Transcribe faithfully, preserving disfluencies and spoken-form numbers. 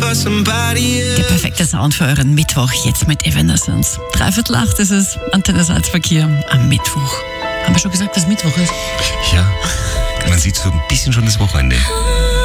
Der perfekte Sound für euren Mittwoch jetzt mit Evanescence. Dreiviertel acht ist es, Antenne Salzverkehr am Mittwoch. Haben wir schon gesagt, dass Mittwoch ist? Ja, man sieht so ein bisschen schon das Wochenende.